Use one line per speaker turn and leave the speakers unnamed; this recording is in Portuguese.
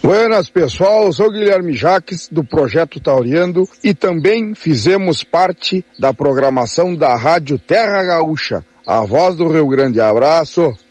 Buenas, pessoal, sou Guilherme Jaques, do Projeto Tauriando, e também fizemos parte da programação da Rádio Terra Gaúcha, a voz do Rio Grande. Abraço!